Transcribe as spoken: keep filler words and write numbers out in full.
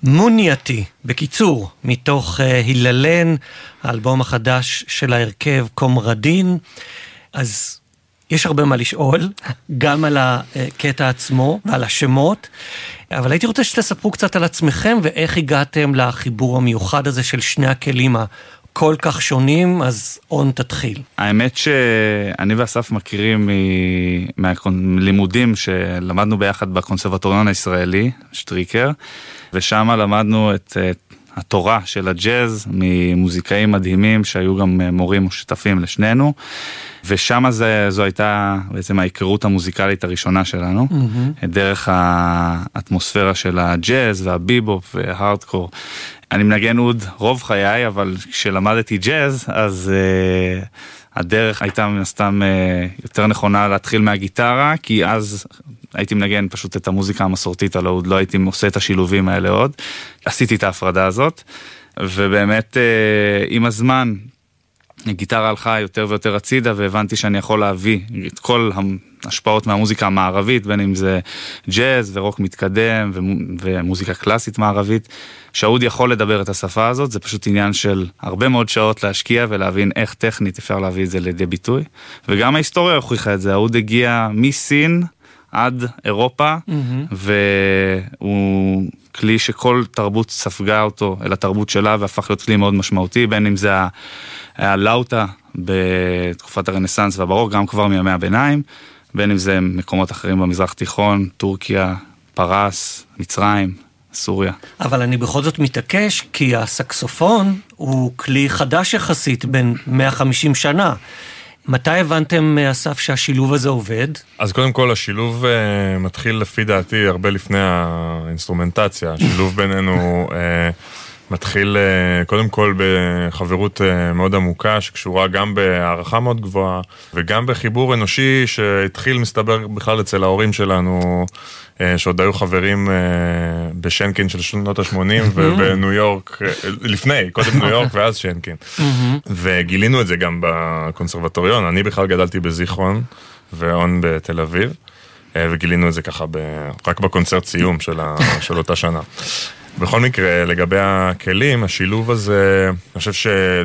מונייתי, בקיצור, מתוך uh, היללן, האלבום החדש של ההרכב קומרדין. אז יש הרבה מה לשאול, גם על הקטע עצמו ועל השמות, אבל הייתי רוצה שתספרו קצת על עצמכם ואיך הגעתם לחיבור המיוחד הזה של שני הכלים הכל כך שונים, אז און תתחיל. האמת שאני ואסף מכירים מהלימודים שלמדנו ביחד בקונסרבטוריון הישראלי, שטריקר, ושם למדנו את התורה של הג'אז ממוזיקאים מדהימים שהיו גם מורים ושותפים לשנינו, ושם זה, זו הייתה בעצם ההיכרות המוזיקלית הראשונה שלנו, mm-hmm. דרך האטמוספירה של הג'אז והביבופ וההארדקור. אני מנגן עוד רוב חיי, אבל כשלמדתי ג'אז, אז uh, הדרך הייתה מן הסתם uh, יותר נכונה להתחיל מהגיטרה, כי אז הייתי מנגן פשוט את המוזיקה המסורתית על עוד, לא הייתי עושה את השילובים האלה עוד. עשיתי את ההפרדה הזאת, ובאמת uh, עם הזמן, הגיטרה הלכה יותר ויותר הצידה, והבנתי שאני יכול להביא את כל ההשפעות מהמוזיקה המערבית, בין אם זה ג'אז ורוק מתקדם ומוזיקה קלאסית מערבית, שהאוד יכול לדבר את השפה הזאת, זה פשוט עניין של הרבה מאוד שעות להשקיע ולהבין איך טכנית אפשר להביא את זה לידי ביטוי, וגם ההיסטוריה הוכיחה את זה, האוד הגיע מסין עד אירופה, mm-hmm. והוא כלי שכל תרבות ספגה אותו אל התרבות שלה, והפך להיות כלי מאוד משמעותי, בין אם זה הלאוטה בתקופת הרנסנס והברוק, גם כבר מימי הביניים, בין אם זה מקומות אחרים במזרח תיכון, טורקיה, פרס, מצרים, סוריה. אבל אני בכל זאת מתעקש, כי הסקסופון הוא כלי חדש יחסית בין מאה וחמישים שנה. מתי הבנתם, אסף, שהשילוב הזה עובד? אז קודם כל, השילוב uh, מתחיל לפי דעתי הרבה לפני האינסטרומנטציה. השילוב בינינו uh, מתחיל uh, קודם כל בחברות uh, מאוד עמוקה, שקשורה גם בהערכה מאוד גבוהה, וגם בחיבור אנושי שהתחיל מסתבר בכלל אצל ההורים שלנו, uh, שעוד היו חברים uh, בשנקין של שנות ה-שמונים, ובניו יורק, uh, לפני, קודם ניו יורק ואז שנקין. וגילינו את זה גם בקונסרבטוריון, אני בכלל גדלתי בזיכרון, ואון בתל אביב, וגילינו את זה ככה ב... רק בקונצרט סיום של, ה... של אותה שנה. בכל מקרה, לגבי הכלים, השילוב הזה, אני חושב ש...